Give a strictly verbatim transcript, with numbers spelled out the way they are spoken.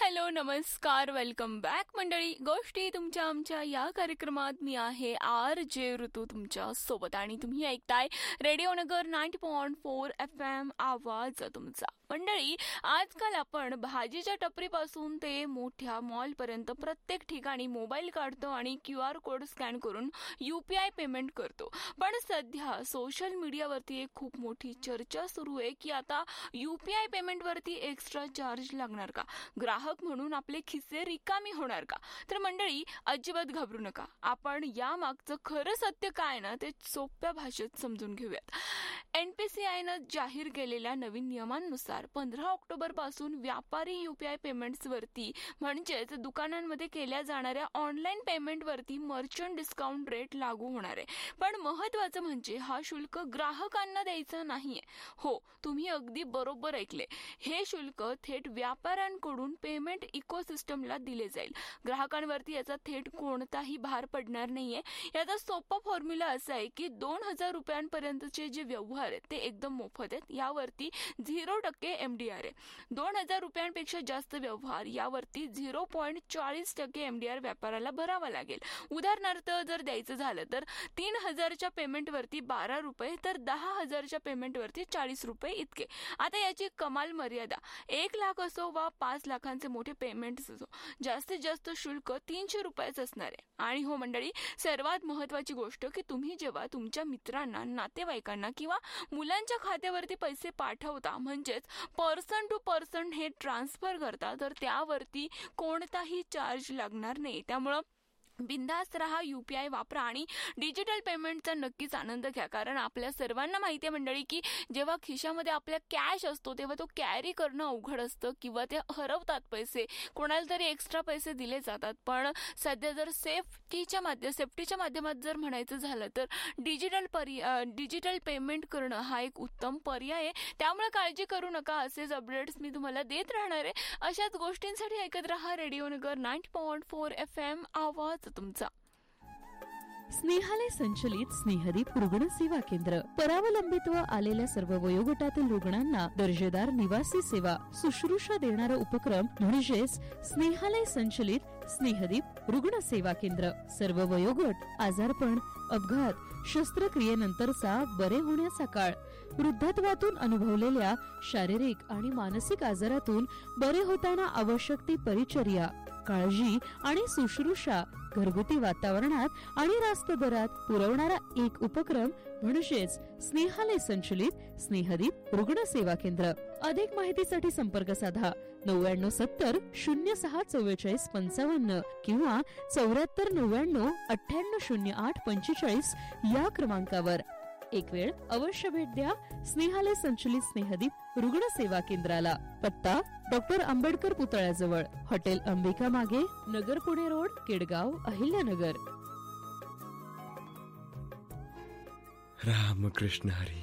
Hello, नमस्कार, welcome back मंडळी. गोष्टी तुमच्या आमच्या या कार्यक्रमात मी आहे आर जे ऋतू तुमच्या सोबत आणि तुम्ही ऐकताय रेडिओ नगर ninety point four F M, आवाज तुमचा. मंडळी, आजकाल आपण भाजीच्या टपरीपासून ते मोठ्या मॉलपर्यंत प्रत्येक ठिकाणी मोबाईल काढतो आणि क्यू आर कोड स्कॅन करून युपीआय पेमेंट करतो. पण सध्या सोशल मीडियावरती एक खूप मोठी चर्चा सुरू आहे की आता युपीआय पेमेंटवरती एक्स्ट्रा चार्ज लागणार का, ग्राहक म्हणून आपले खिसे रिकामी होणार का? तर मंडळी, अजिबात घाबरू नका. आपण या मागचं खरं सत्य काय ना ते सोप्या भाषेत समजून घेऊयात. एनपीसीआयनं जाहीर केलेल्या नवीन नियमांनुसार पंधरा ऑक्टोबर पासून व्यापारी युपीआय पेमेंट्स वरती म्हणजेच दुकानांमध्ये केल्या जाणाऱ्या ऑनलाईन पेमेंट वरती मर्चंट डिस्काउंट रेट लागू होणार आहे. पण महत्वाचं म्हणजे हा शुल्क ग्राहकांना द्यायचा नाहीये. हो, तुम्ही अगदी बरोबर ऐकले. हे शुल्क थेट व्यापाऱ्यांकडून पेमेंट इकोसिस्टमला दिले जाईल. ग्राहकांवरती याचा थेट कोणताही भार पडणार नाहीये. याचा सोपा फॉर्म्युला असा आहे की दोन हजार रुपयांपर्यंतचे जे व्यवहार आहेत ते एकदम मोफत आहेत. यावरती झिरो टक्के एमडीआर आहे. दोन हजार रुपयांपेक्षा जास्त व्यवहार यावरती झिरो पॉईंट चाळीस टक्के एमडीआर व्यापाराला भरावा लागेल. उदाहरणार्थ जर द्यायचं झालं तर तीन हजारच्या पेमेंटवरती बारा रुपये तर दहा हजारच्या पेमेंटवरती चाळीस रुपये इतके. आता याची कमाल मर्यादा एक लाख असो वा पाच लाखांचे मोठे पेमेंट असो, जास्तीत जास्त शुल्क तीनशे रुपयाच असणार आहे. आणि हो मंडळी, सर्वात महत्वाची गोष्ट की तुम्ही जेव्हा तुमच्या मित्रांना, नातेवाईकांना किंवा मुलांच्या खात्यावरती पैसे पाठवता म्हणजेच पर्सन टू पर्सन हे ट्रान्सफर करता तर त्यावरती कोणताही चार्ज लागणार नाही. त्यामुळं बिंदास्त रहा, युपीआय वापरा आणि डिजिटल पेमेंटचा नक्कीच आनंद घ्या. कारण आपल्या सर्वांना माहिती आहे मंडळी की जेव्हा खिशामध्ये आपल्या कॅश असतो तेव्हा तो कॅरी करणं अवघड असतं किंवा ते हरवतात पैसे, कोणाला तरी एक्स्ट्रा पैसे दिले जातात. पण सध्या जर सेफ्टीच्या माध्य सेफ्टीच्या माध्यमात जर म्हणायचं झालं तर डिजिटल पर्याय डिजिटल पेमेंट करणं हा एक उत्तम पर्याय आहे. त्यामुळे काळजी करू नका. असेच अपडेट्स मी तुम्हाला देत राहणार आहे. अशाच गोष्टींसाठी ऐकत रहा रेडिओ नगर ninety point four F M, आवाज तुमचा. स्नेहालय संचलित स्नेहदीप रुग्ण सेवा केंद्र. परावलंबित्व आलेल्या सर्व वयोगटातील रुग्णांना दर्जेदार निवासी सेवा शुश्रूषा देणारा उपक्रम म्हणजेच स्नेहालय संचलित स्नेहदीप रुग्ण सेवा केंद्र. सर्व वयोगट, आजारपण, अपघात, शस्त्रक्रियेनंतरचा बरे होण्याचा काळ, वृद्धत्वातून अनुभवलेल्या शारीरिक आणि मानसिक आजारातून बरे होताना आवश्यक ती परिचर्या, काळजी आणि शुश्रूषा घरगुती वातावरणात आणि रास्त दरात पुरवणारा एक उपक्रम म्हणजेच स्नेहालय संचलित स्नेहदीप रुग्ण सेवा केंद्र. अधिक माहितीसाठी संपर्क साधा नव्याण्णव सत्तर शून्य सहा चव्वेचाळीस पंचावन्न किंवा चौऱ्याहत्तर नव्याण्णव अठ्ठ्याण्णव शून्य आठ पंचेचाळीस या क्रमांकावर. एक वेळ अवश्य भेट द्या स्नेहालय संचलित स्नेहदीप रुग्ण सेवा केंद्राला. पत्ता डॉक्टर आंबेडकर पुतळ्याजवळ, हॉटेल अंबिका मागे, नगर पुणे रोड, केडगाव, अहिल्यानगर. रामकृष्ण हरी.